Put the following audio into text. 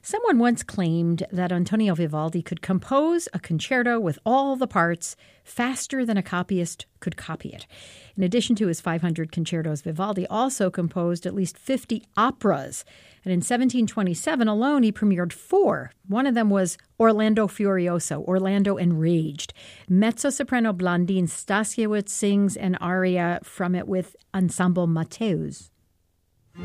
Someone once claimed that Antonio Vivaldi could compose a concerto with all the parts faster than a copyist could copy it. In addition to his 500 concertos, Vivaldi also composed at least 50 operas. And in 1727 alone, he premiered 4. One of them was Orlando Furioso, Orlando Enraged. Mezzo-soprano Blandine Stasiewicz sings an aria from it with Ensemble Mateus.